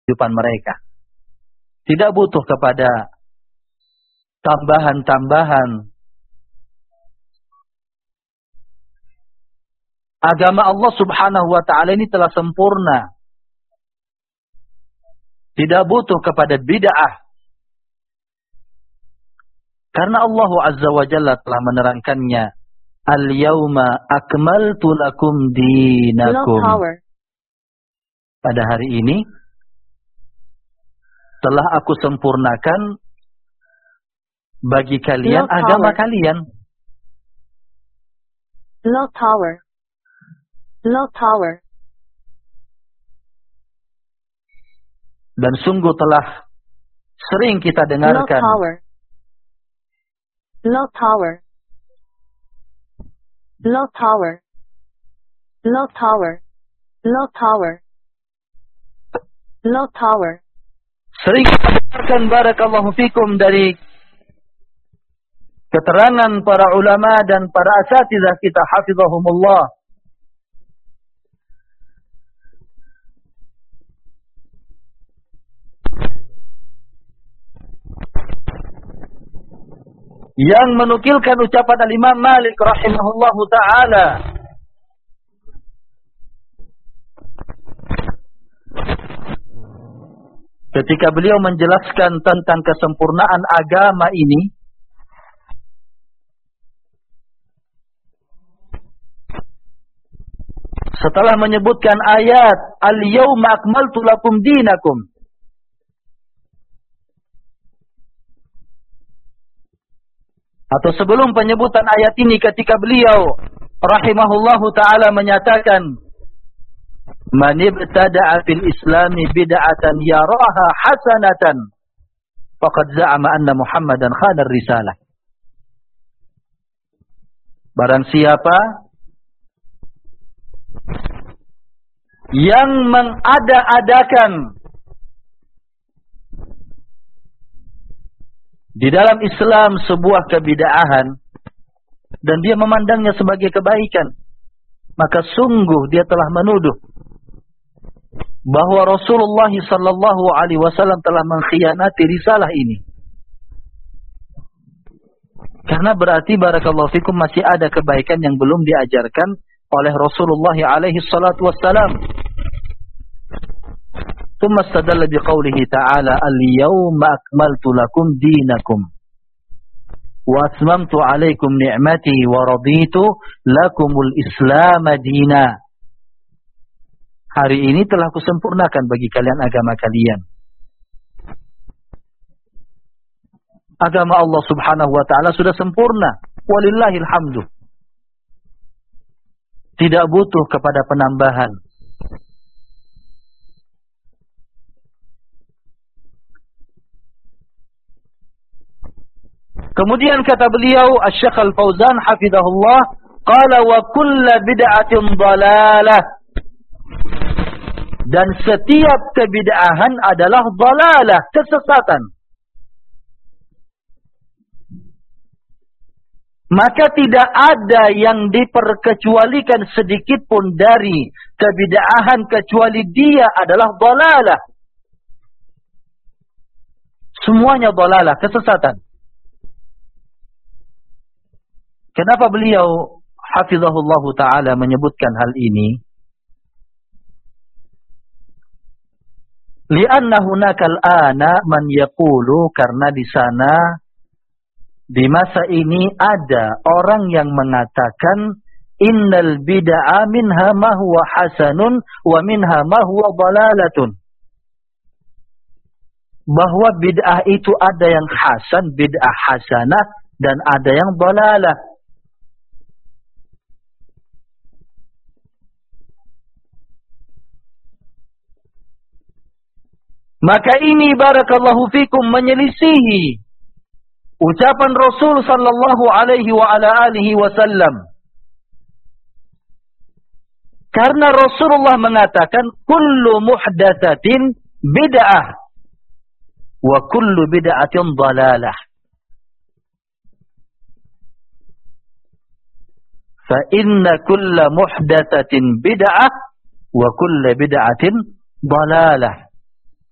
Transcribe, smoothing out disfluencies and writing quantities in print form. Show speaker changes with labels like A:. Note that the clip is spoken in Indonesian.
A: kehidupan mereka. Tidak butuh kepada tambahan-tambahan. Agama Allah subhanahu wa ta'ala ini telah sempurna. Tidak butuh kepada bid'ah. Karena Allah azza wa jalla telah menerangkannya. Al-yawma akmaltu lakum dinakum. Pada hari ini telah aku sempurnakan bagi kalian agama kalian.
B: Low tower. Low tower.
A: Dan sungguh telah sering kita dengarkan.
B: Low tower. Low tower. Low tower. Low tower. Low tower. Low tower.
A: Sering kita dengarkan barakallahu fikum dari keterangan para ulama dan para asatidzah kita hafizahumullah. Yang menukilkan ucapan al-Imam Malik rahimahullahu ta'ala. Ketika beliau menjelaskan tentang kesempurnaan agama ini, setelah menyebutkan ayat al-yawma akmaltu lakum dinakum, atau sebelum penyebutan ayat ini, ketika beliau rahimahullahu ta'ala menyatakan man ibtada'a fil islami bid'atan yaraha hasanatan faqad za'ama anna Muhammadan khana risalah. Barang siapa yang mengada-adakan di dalam Islam sebuah kebid'ahan dan dia memandangnya sebagai kebaikan, maka sungguh dia telah menuduh bahwa Rasulullah sallallahu alaihi wasallam telah mengkhianati risalah ini. Karena berarti barakallahu fikum masih ada kebaikan yang belum diajarkan oleh Rasulullah alaihi salatu wassalam. ثم استدل بقوله تعالى اليوم أكملت لكم دينكم وأتممت عليكم نعمتي ورضيت لكم الإسلام دينا. Hari ini telah kusempurnakan bagi kalian agama kalian. Agama Allah subhanahu wa ta'ala sudah sempurna. Walillahil hamdu. Tidak butuh kepada penambahan. Kemudian kata beliau Asy-Syaikh Al-Fauzan hafizahullah, qala wa kullu bid'atin dhalalah. Dan setiap kebid'ahan adalah dhalalah, kesesatan. Maka tidak ada yang diperkecualikan sedikit pun dari kebid'ahan kecuali dia adalah dhalalah. Semuanya dhalalah, kesesatan. Kenapa beliau hafizahullahu ta'ala menyebutkan hal ini? Lianna hunakal ana man yaqulu, karena di sana di masa ini ada orang yang mengatakan innal bid'a minha ma huwa hasanun wa minha ma huwa dhalalatun. Bahwa bid'ah itu ada yang hasan, bid'ah hasanah, dan ada yang dhalalah. Maka ini barakallahu fikum menyelisihi ucapan Rasul sallallahu alaihi wa ala alihi wasallam. Karena Rasulullah mengatakan kullu muhdatsatin bid'ah wa kullu bid'atin dhalalah. Fa inna kulla muhdatsatin bid'ah wa kullu bid'atin dhalalah.